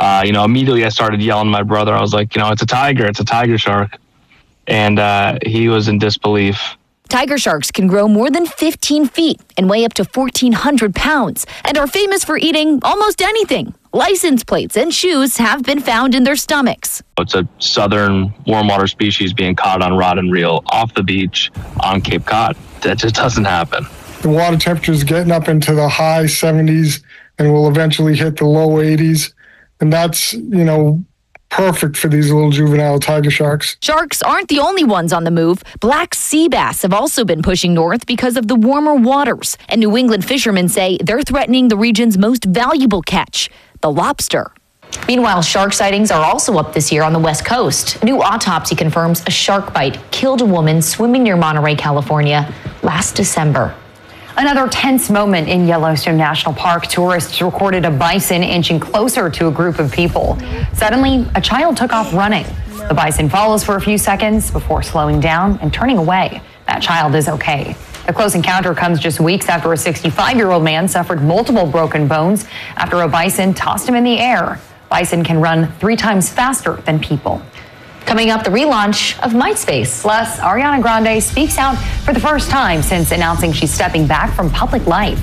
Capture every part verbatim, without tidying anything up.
uh, you know, immediately I started yelling at my brother. I was like, you know, it's a tiger, it's a tiger shark. And uh, he was in disbelief. Tiger sharks can grow more than fifteen feet and weigh up to fourteen hundred pounds and are famous for eating almost anything. License plates and shoes have been found in their stomachs. It's a southern warm water species being caught on rod and reel off the beach on Cape Cod. That just doesn't happen. The water temperature is getting up into the high seventies and will eventually hit the low eighties. And that's, you know, perfect for these little juvenile tiger sharks. Sharks aren't the only ones on the move. Black sea bass have also been pushing north because of the warmer waters. And New England fishermen say they're threatening the region's most valuable catch, the lobster. Meanwhile, shark sightings are also up this year on the West Coast. A new autopsy confirms a shark bite killed a woman swimming near Monterey, California last December. Another tense moment in Yellowstone National Park. Tourists recorded a bison inching closer to a group of people. Suddenly, a child took off running. The bison follows for a few seconds before slowing down and turning away. That child is okay. The close encounter comes just weeks after a sixty-five-year-old man suffered multiple broken bones after a bison tossed him in the air. Bison can run three times faster than people. Coming up, the relaunch of MySpace. Plus, Ariana Grande speaks out for the first time since announcing she's stepping back from public life.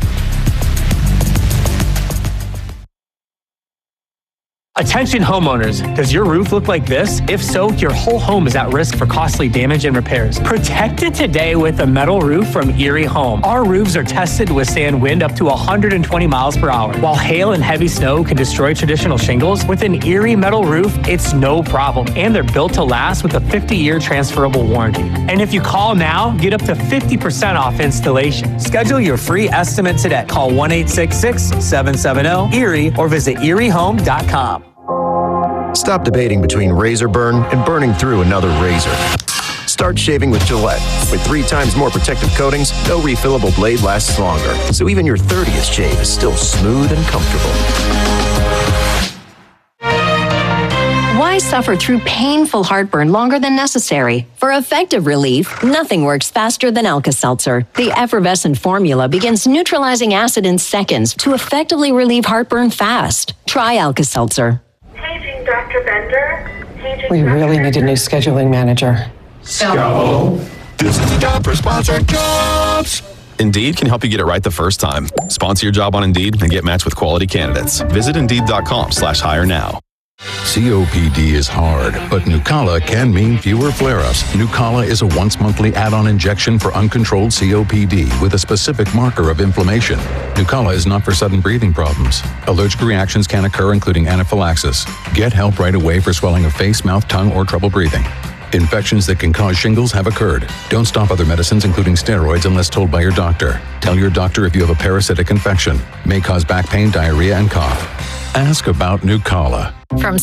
Attention homeowners, does your roof look like this? If so, your whole home is at risk for costly damage and repairs. Protect it today with a metal roof from Erie Home. Our roofs are tested to withstand wind up to one hundred twenty miles per hour. While hail and heavy snow can destroy traditional shingles, with an Erie metal roof, it's no problem. And they're built to last with a fifty-year transferable warranty. And if you call now, get up to fifty percent off installation. Schedule your free estimate today. Call one eight six six, seven seven zero, E R I E or visit erie home dot com. Stop debating between razor burn and burning through another razor. Start shaving with Gillette. With three times more protective coatings, no refillable blade lasts longer. So even your thirtieth shave is still smooth and comfortable. Why suffer through painful heartburn longer than necessary? For effective relief, nothing works faster than Alka-Seltzer. The effervescent formula begins neutralizing acid in seconds to effectively relieve heartburn fast. Try Alka-Seltzer. Paging Doctor Bender. Paging We really need a new scheduling manager. So, this is the job for sponsored jobs. Indeed can help you get it right the first time. Sponsor your job on Indeed and get matched with quality candidates. Visit Indeed.com slash hire now. C O P D is hard, but Nucala can mean fewer flare-ups. Nucala is a once-monthly add-on injection for uncontrolled C O P D with a specific marker of inflammation. Nucala is not for sudden breathing problems. Allergic reactions can occur, including anaphylaxis. Get help right away for swelling of face, mouth, tongue, or trouble breathing. Infections that can cause shingles have occurred. Don't stop other medicines, including steroids, unless told by your doctor. Tell your doctor if you have a parasitic infection. May cause back pain, diarrhea, and cough. Ask about Nucala. From